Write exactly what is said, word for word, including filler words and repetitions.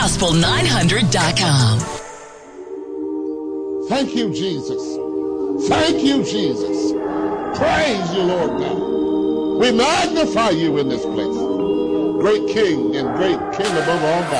gospel nine hundred dot com. Thank you, Jesus. Thank you, Jesus. Praise you, Lord God. We magnify you in this place. Great King and great King above all gods.